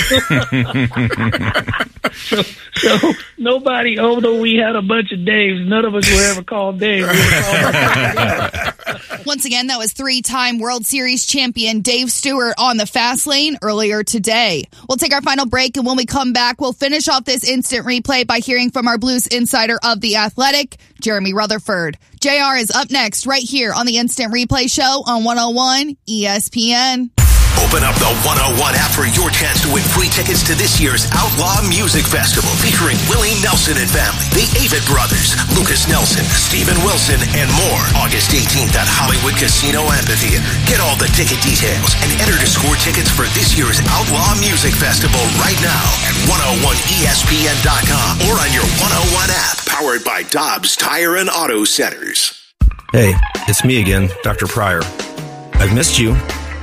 so, so nobody, although we had a bunch of Daves, none of us were ever called Dave. We were called Once again, that was three-time World Series champion Dave Stewart on the Fast Lane earlier today. We'll take our final break, and when we come back, we'll finish off this instant replay by hearing from our Blues insider of The Athletic, Jeremy Rutherford. J R is up next right here on the Instant Replay Show on one oh one E S P N. Open up the one oh one app for your chance to win free tickets to this year's Outlaw Music Festival featuring Willie Nelson and family, the Avett Brothers, Lucas Nelson, Steven Wilson, and more. August eighteenth at Hollywood Casino Amphitheater. Get all the ticket details and enter to score tickets for this year's Outlaw Music Festival right now at one oh one E S P N dot com or on your one oh one app. Powered by Dobbs Tire and Auto Centers. Hey, it's me again, Doctor Pryor. I've missed you.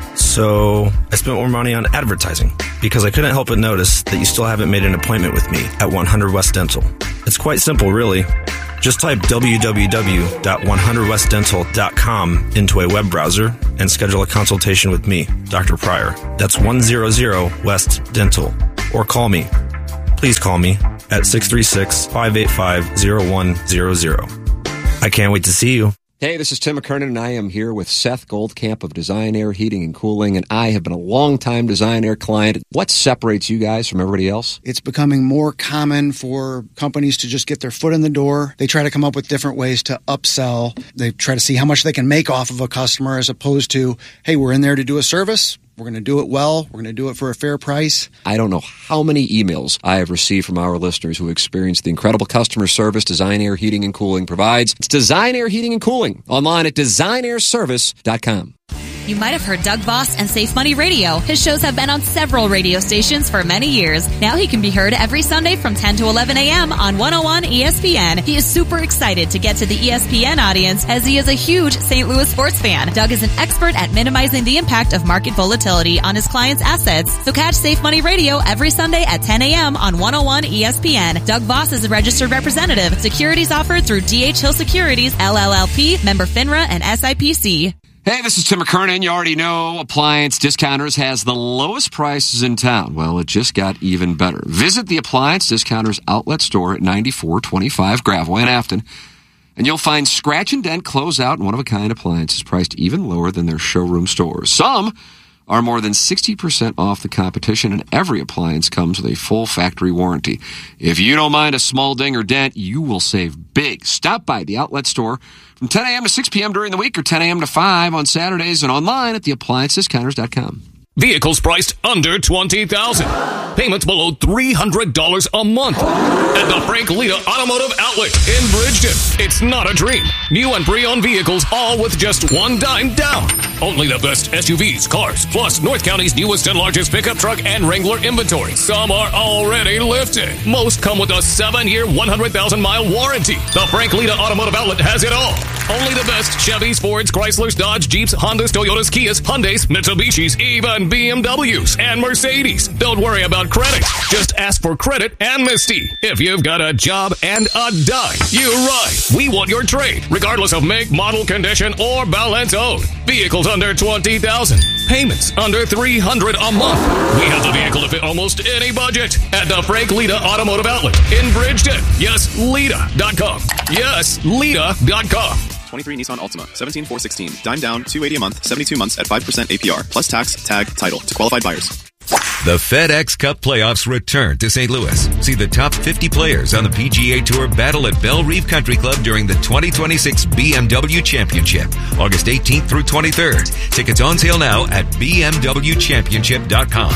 So I spent more money on advertising because I couldn't help but notice that you still haven't made an appointment with me at one hundred West Dental. It's quite simple, really. Just type w w w dot one hundred west dental dot com into a web browser and schedule a consultation with me, Doctor Pryor. That's one hundred West Dental. Or call me. Please call me at six three six, five eight five, zero one zero zero. I can't wait to see you. Hey, this is Tim McKernan, and I am here with Seth Goldcamp of Design Air Heating and Cooling, and I have been a long-time Design Air client. What separates you guys from everybody else? It's becoming more common for companies to just get their foot in the door. They try to come up with different ways to upsell. They try to see how much they can make off of a customer as opposed to, hey, we're in there to do a service. We're going to do it well. We're going to do it for a fair price. I don't know how many emails I have received from our listeners who experience the incredible customer service Design Air Heating and Cooling provides. It's Design Air Heating and Cooling online at design air service dot com. You might have heard Doug Voss and Safe Money Radio. His shows have been on several radio stations for many years. Now he can be heard every Sunday from ten to eleven a.m. on one oh one E S P N. He is super excited to get to the E S P N audience as he is a huge Saint Louis sports fan. Doug is an expert at minimizing the impact of market volatility on his clients' assets. So catch Safe Money Radio every Sunday at ten a.m. on one oh one E S P N. Doug Voss is a registered representative. Securities offered through D H Hill Securities, L L L P, member FINRA, and S I P C. Hey, this is Tim McKernan. You already know Appliance Discounters has the lowest prices in town. Well, it just got even better. Visit the Appliance Discounters outlet store at ninety-four twenty-five Graveway in Afton, and you'll find scratch and dent, closeout, and one-of-a-kind appliances priced even lower than their showroom stores. Some are more than sixty percent off the competition, and every appliance comes with a full factory warranty. If you don't mind a small ding or dent, you will save big. Stop by the outlet store from ten a.m. to six p.m. during the week or ten a.m. to five on Saturdays and online at the appliance discounters dot com. Vehicles priced under twenty thousand dollars. Payments below three hundred dollars a month. At the Frank Lita Automotive Outlet in Bridgeton. It's not a dream. New and pre-owned vehicles, all with just one dime down. Only the best S U Vs, cars, plus North County's newest and largest pickup truck and Wrangler inventory. Some are already lifted. Most come with a seven-year, one hundred thousand mile warranty. The Frank Lita Automotive Outlet has it all. Only the best Chevys, Fords, Chryslers, Dodge, Jeeps, Hondas, Toyotas, Kias, Hyundais, Mitsubishis, even B M Ws and Mercedes. Don't worry about credit. Just ask for credit and Misty. If you've got a job and a dime, you're right. We want your trade, regardless of make, model, condition, or balance owed. Vehicles under twenty thousand dollars. Payments under three hundred dollars a month. We have the vehicle to fit almost any budget at the Frank Lita Automotive Outlet in Bridgeton. Yes, Lita dot com. Yes, Lita dot com. twenty-three Nissan Altima, seventeen four sixteen, dime down, two hundred eighty dollars a month, seventy-two months at five percent A P R, plus tax, tag, title to qualified buyers. The FedEx Cup playoffs return to Saint Louis. See the top fifty players on the P G A Tour battle at Belle Reve Country Club during the twenty twenty-six B M W Championship, August eighteenth through twenty-third. Tickets on sale now at b m w championship dot com.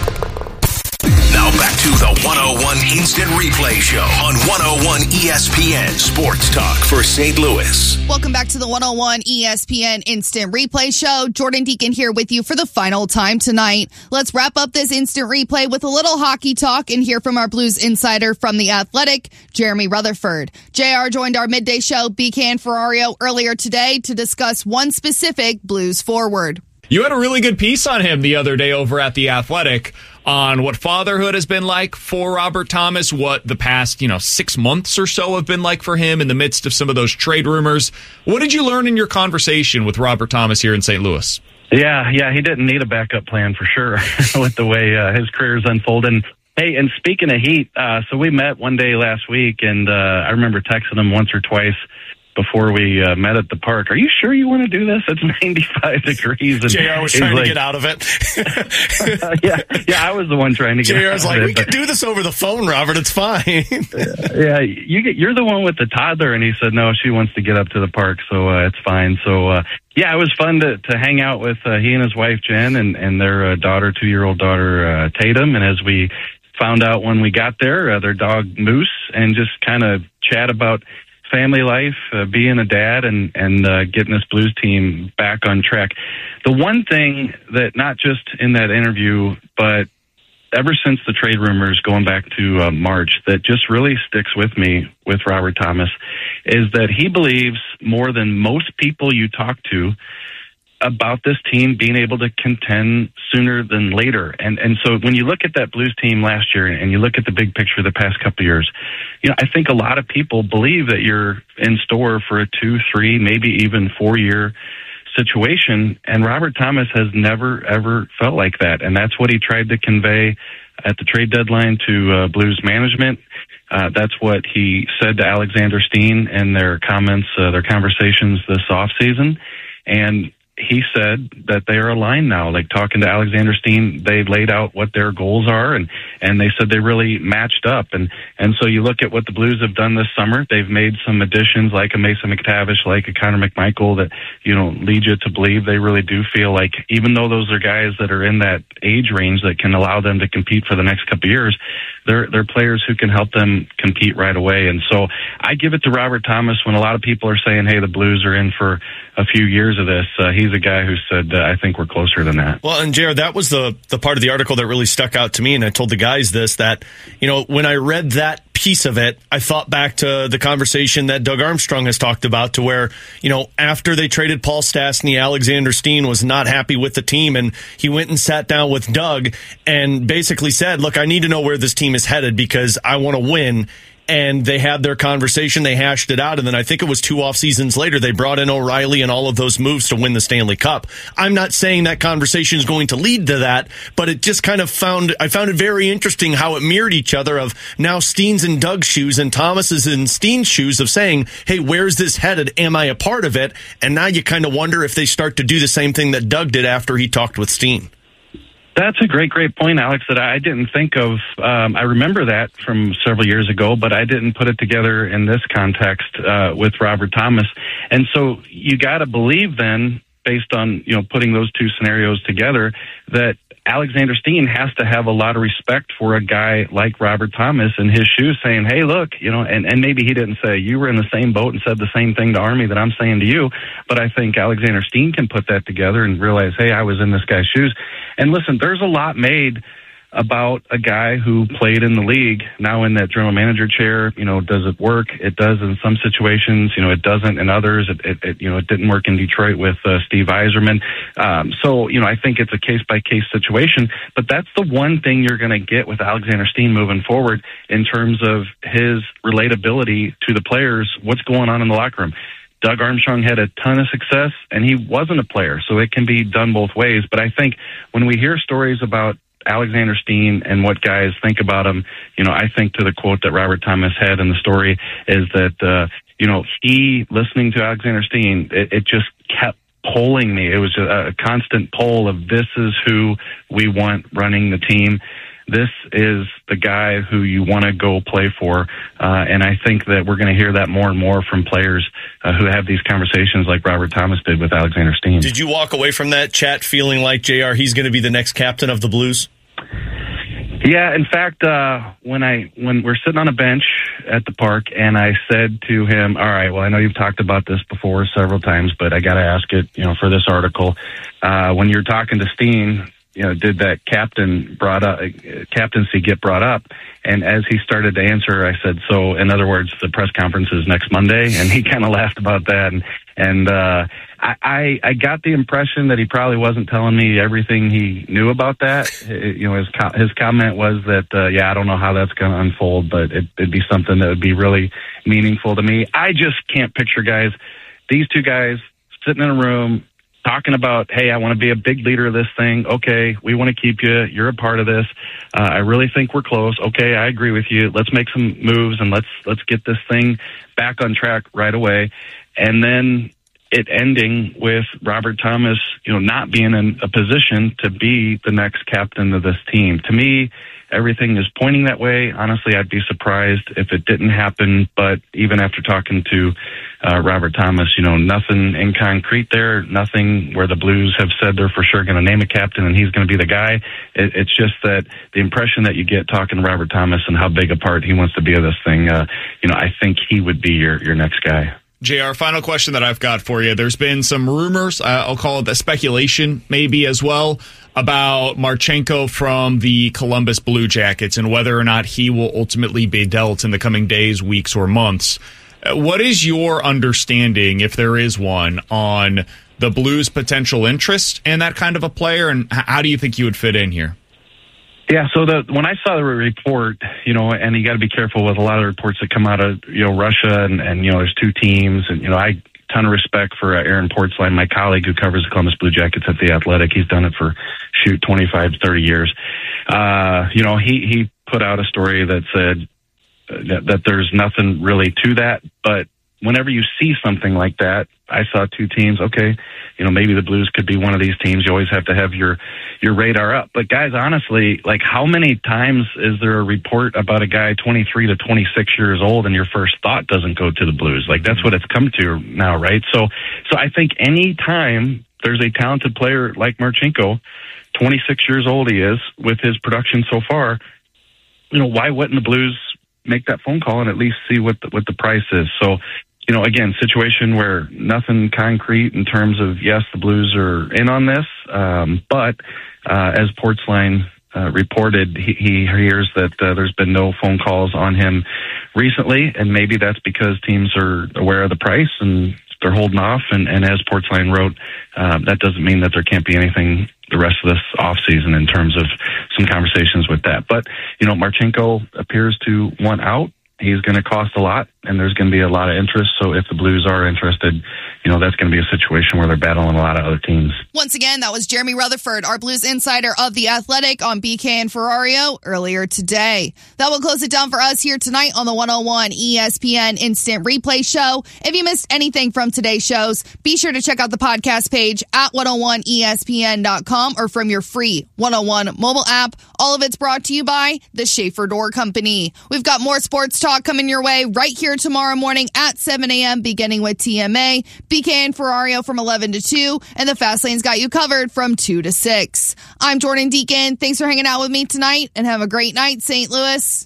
Now back to the one oh one Instant Replay Show on one oh one E S P N Sports Talk for Saint Louis. Welcome back to the one oh one E S P N Instant Replay Show. Jordan Deacon here with you for the final time tonight. Let's wrap up this Instant Replay with a little hockey talk and hear from our Blues insider from The Athletic, Jeremy Rutherford. J R joined our midday show, B K and Ferrario, earlier today to discuss one specific Blues forward. You had a really good piece on him the other day over at The Athletic on what fatherhood has been like for Robert Thomas, what the past, you know, six months or so have been like for him in the midst of some of those trade rumors. What did you learn in your conversation with Robert Thomas here in Saint Louis? Yeah, yeah, he didn't need a backup plan for sure with the way uh, his career's unfolding. Hey, and speaking of Heat, uh, so we met one day last week, and uh, I remember texting him once or twice. before we uh, met at the park, "Are you sure you want to do this? It's ninety-five degrees." And J R was trying like, to get out of it. uh, yeah, yeah, I was the one trying to get J R out was of like, it. "We could do this over the phone, Robert. It's fine." yeah, you get, you're the one with the toddler, and he said, "No, she wants to get up to the park, so uh, it's fine." So, uh, yeah, it was fun to, to hang out with uh, he and his wife Jen and and their uh, daughter, two-year-old daughter uh, Tatum, and as we found out when we got there, uh, their dog Moose, and just kind of chat about family life, uh, being a dad, and and uh, getting this Blues team back on track. The one thing that, not just in that interview, but ever since the trade rumors going back to uh, March, that just really sticks with me with Robert Thomas, is that he believes more than most people you talk to about this team being able to contend sooner than later. And and so when you look at that Blues team last year and you look at the big picture the past couple of years, you know, I think a lot of people believe that you're in store for a two, three, maybe even four-year situation. And Robert Thomas has never, ever felt like that. And that's what he tried to convey at the trade deadline to uh, Blues management. Uh, that's what he said to Alexander Steen in their comments, uh, their conversations this offseason. And he said that they are aligned now. Like, talking to Alexander Steen, they laid out what their goals are, and, and they said they really matched up. And, and so you look at what the Blues have done this summer. They've made some additions like a Mason McTavish, like a Connor McMichael, that, you know, lead you to believe they really do feel like, even though those are guys that are in that age range that can allow them to compete for the next couple of years, they're, they're players who can help them compete right away. And so I give it to Robert Thomas when a lot of people are saying, hey, the Blues are in for a few years of this. Uh, he's a guy who said, uh, I think we're closer than that. Well, and J R, that was the, the part of the article that really stuck out to me. And I told the guys this, that, you know, when I read that piece of it, I thought back to the conversation that Doug Armstrong has talked about, to where, you know, after they traded Paul Stastny, Alexander Steen was not happy with the team, and he went and sat down with Doug and basically said, look, I need to know where this team is headed because I want to win. And they had their conversation, they hashed it out, and then I think it was two off seasons later, they brought in O'Reilly and all of those moves to win the Stanley Cup. I'm not saying that conversation is going to lead to that, but it just kind of found, I found it very interesting how it mirrored each other, of now Steen's in Doug's shoes and Thomas is in Steen's shoes, of saying, hey, where's this headed? Am I a part of it? And now you kind of wonder if they start to do the same thing that Doug did after he talked with Steen. That's a great, great point, Alex, that I didn't think of. Um, I remember that from several years ago, but I didn't put it together in this context uh, with Robert Thomas. And so you got to believe then, based on, you know, putting those two scenarios together, that Alexander Steen has to have a lot of respect for a guy like Robert Thomas in his shoes, saying, hey, look, you know, and, and maybe he didn't say, you were in the same boat and said the same thing to Army that I'm saying to you, but I think Alexander Steen can put that together and realize, hey, I was in this guy's shoes. And listen, there's a lot made about a guy who played in the league, now in that general manager chair. You know, does it work? It does in some situations. You know, it doesn't in others. It, it, it you know, it didn't work in Detroit with uh, Steve Yzerman. Um, so, you know, I think it's a case-by-case situation. But that's the one thing you're going to get with Alexander Steen moving forward in terms of his relatability to the players, what's going on in the locker room. Doug Armstrong had a ton of success, and he wasn't a player, so it can be done both ways. But I think when we hear stories about Alexander Steen and what guys think about him, you know, I think to the quote that Robert Thomas had in the story is that, uh, you know, he, listening to Alexander Steen, it, it just kept polling me. It was a, a constant poll of, this is who we want running the team. This is the guy who you want to go play for. Uh, and I think that we're going to hear that more and more from players uh, who have these conversations like Robert Thomas did with Alexander Steen. Did you walk away from that chat feeling like, J R, he's going to be the next captain of the Blues? Yeah, in fact, uh, when I when we're sitting on a bench at the park, and I said to him, all right, well, I know you've talked about this before several times, but I got to ask it, you know, for this article. Uh, when you're talking to Steen, you know, did that captain brought up uh, captaincy get brought up? And as he started to answer, I said, so in other words, the press conference is next Monday. And he kind of laughed about that. And, and, uh, I, I, I got the impression that he probably wasn't telling me everything he knew about that. It, you know, his, co- his comment was that, uh, yeah, I don't know how that's going to unfold, but it, it'd be something that would be really meaningful to me. I just can't picture guys, these two guys sitting in a room, talking about, hey, I want to be a big leader of this thing. Okay, we want to keep you. You're a part of this. Uh, I really think we're close. Okay, I agree with you. Let's make some moves and let's let's get this thing back on track right away. And then it ending with Robert Thomas, you know, not being in a position to be the next captain of this team. To me, everything is pointing that way. Honestly, I'd be surprised if it didn't happen. But even after talking to uh, Robert Thomas, you know, nothing in concrete there, nothing where the Blues have said they're for sure going to name a captain and he's going to be the guy. It, it's just that the impression that you get talking to Robert Thomas and how big a part he wants to be of this thing, uh, you know, I think he would be your, your next guy. J R, final question that I've got for you. There's been some rumors, uh, I'll call it the speculation maybe as well, about Marchenko from the Columbus Blue Jackets and whether or not he will ultimately be dealt in the coming days, weeks, or months. Uh, what is your understanding, if there is one, on the Blues' potential interest in that kind of a player, and h- how do you think you would fit in here? Yeah, so the when I saw the report, you know, and you got to be careful with a lot of reports that come out of, you know, Russia, and, and you know, there's two teams, and, you know, I ton of respect for uh, Aaron Portzline, my colleague who covers the Columbus Blue Jackets at The Athletic. He's done it for, shoot, twenty-five, thirty years. Uh, you know, he, he put out a story that said that, that there's nothing really to that, but whenever you see something like that, I saw two teams, okay, you know, maybe the Blues could be one of these teams. You always have to have your, your radar up. But guys, honestly, like, how many times is there a report about a guy twenty-three to twenty-six years old and your first thought doesn't go to the Blues? Like, that's what it's come to now, right? So, so I think any time there's a talented player like Marchenko, twenty-six years old he is, with his production so far, you know, why wouldn't the Blues make that phone call and at least see what the, what the price is? So, you know, again, situation where nothing concrete in terms of, yes, the Blues are in on this, um, but uh, as Portzline uh, reported, he, he hears that uh, there's been no phone calls on him recently, and maybe that's because teams are aware of the price and they're holding off. And, and as Portzline wrote, uh, that doesn't mean that there can't be anything the rest of this offseason in terms of some conversations with that. But, you know, Marchenko appears to want out. He's going to cost a lot, and there's going to be a lot of interest. So if the Blues are interested, you know, that's going to be a situation where they're battling a lot of other teams. Once again, that was Jeremy Rutherford, our Blues insider of The Athletic, on B K and Ferrario earlier today. That will close it down for us here tonight on the one oh one E S P N Instant Replay Show. If you missed anything from today's shows, be sure to check out the podcast page at one oh one E S P N dot com or from your free one oh one mobile app. All of it's brought to you by the Schaefer Door Company. We've got more sports talk coming your way right here tomorrow morning at seven a.m. beginning with T M A, B K and Ferrario from eleven to two, and the Fast Lane's got you covered from two to six. I'm Jordan Deacon. Thanks for hanging out with me tonight, and have a great night, Saint Louis.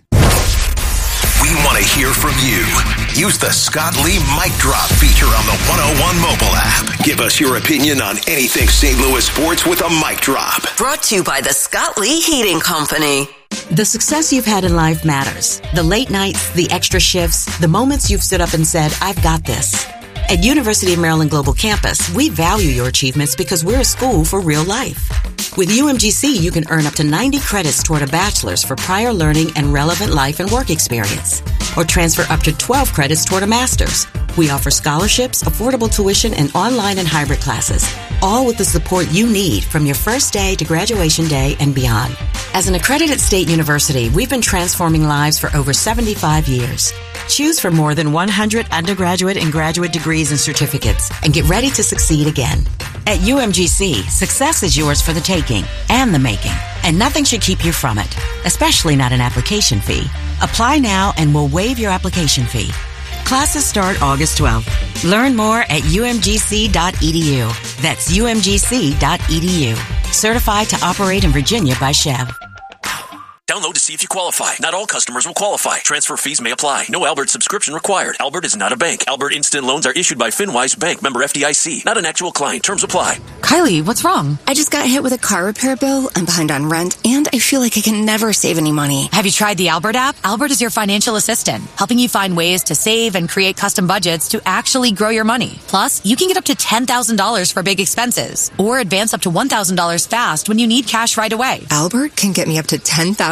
We want to hear from you. Use the Scott Lee Mic Drop feature on the one oh one mobile app. Give us your opinion on anything Saint Louis sports with a mic drop. Brought to you by the Scott Lee Heating Company. The success you've had in life matters. The late nights, the extra shifts, the moments you've stood up and said, I've got this. At University of Maryland Global Campus, we value your achievements because we're a school for real life. With U M G C, you can earn up to ninety credits toward a bachelor's for prior learning and relevant life and work experience, or transfer up to twelve credits toward a master's. We offer scholarships, affordable tuition, and online and hybrid classes, all with the support you need from your first day to graduation day and beyond. As an accredited state university, we've been transforming lives for over seventy-five years. Choose from more than one hundred undergraduate and graduate degrees and certificates, and get ready to succeed again. At U M G C, success is yours for the taking and the making, and nothing should keep you from it, especially not an application fee. Apply now and we'll waive your application fee. Classes start August twelfth. Learn more at U M G C dot E D U. That's U M G C dot E D U. Certified to operate in Virginia by Chev. Download to see if you qualify. Not all customers will qualify. Transfer fees may apply. No Albert subscription required. Albert is not a bank. Albert Instant Loans are issued by FinWise Bank, member F D I C. Not an actual client. Terms apply. Kylie, what's wrong? I just got hit with a car repair bill. I'm behind on rent, and I feel like I can never save any money. Have you tried the Albert app? Albert is your financial assistant, helping you find ways to save and create custom budgets to actually grow your money. Plus, you can get up to ten thousand dollars for big expenses, or advance up to one thousand dollars fast when you need cash right away. Albert can get me up to ten thousand dollars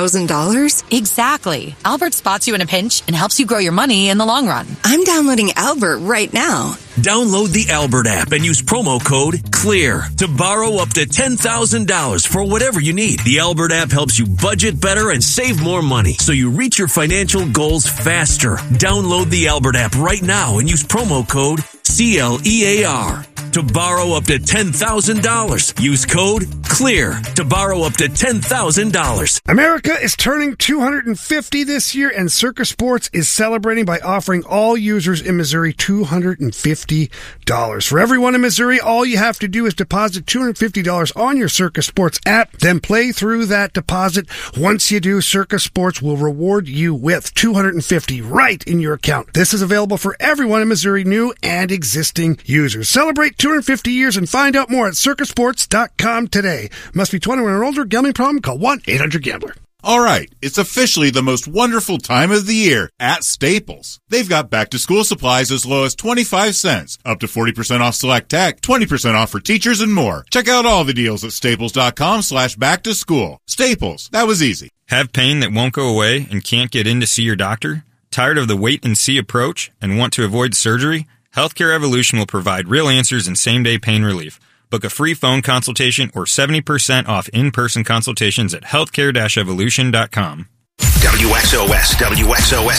thousand dollars? Exactly. Albert spots you in a pinch and helps you grow your money in the long run. I'm downloading Albert right now. Download the Albert app and use promo code CLEAR to borrow up to ten thousand dollars for whatever you need. The Albert app helps you budget better and save more money so you reach your financial goals faster. Download the Albert app right now and use promo code C L E A R to borrow up to ten thousand dollars. Use code CLEAR to borrow up to ten thousand dollars. America is turning two hundred fifty this year, and Circa Sports is celebrating by offering all users in Missouri two hundred fifty dollars. For everyone in Missouri, all you have to do is deposit two hundred fifty dollars on your Circa Sports app, then play through that deposit. Once you do, Circa Sports will reward you with two hundred fifty dollars right in your account. This is available for everyone in Missouri, new and existing users. Celebrate two hundred fifty years and find out more at circa sports dot com today. Must be twenty-one or older. Gambling problem? Call one eight hundred gambler. All right, it's officially the most wonderful time of the year at Staples. They've got back-to-school supplies as low as twenty-five cents, up to forty percent off select tech, twenty percent off for teachers, and more. Check out all the deals at staples dot com slash back to school. Staples, that was easy. Have pain that won't go away and can't get in to see your doctor? Tired of the wait-and-see approach and want to avoid surgery? Healthcare Evolution will provide real answers and same-day pain relief. Book a free phone consultation or seventy percent off in-person consultations at healthcare dash evolution dot com. W X O S, W X O S